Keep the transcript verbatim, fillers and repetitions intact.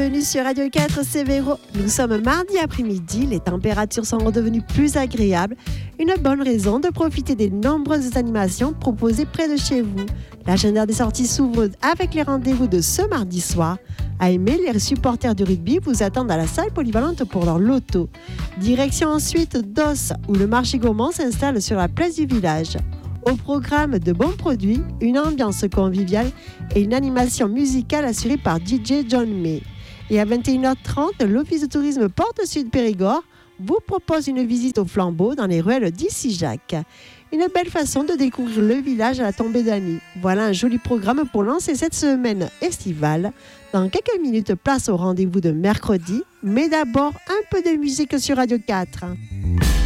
bienvenue sur Radio quatre, c'est Véro. Nous sommes mardi après-midi, les températures sont redevenues plus agréables. Une bonne raison de profiter des nombreuses animations proposées près de chez vous. L'agenda des sorties s'ouvre avec les rendez-vous de ce mardi soir. À Aimé, les supporters du rugby vous attendent à la salle polyvalente pour leur loto. Direction ensuite d'Os, où le marché gourmand s'installe sur la place du village. Au programme de bons produits, une ambiance conviviale et une animation musicale assurée par D J John May. Et à vingt et une heures trente, l'Office de tourisme Porte Sud Périgord vous propose une visite au flambeau dans les ruelles d'Issy-Jacques. Une belle façon de découvrir le village à la tombée de la nuit. Voilà un joli programme pour lancer cette semaine estivale. Dans quelques minutes, place au rendez-vous de mercredi. Mais d'abord, un peu de musique sur Radio quatre.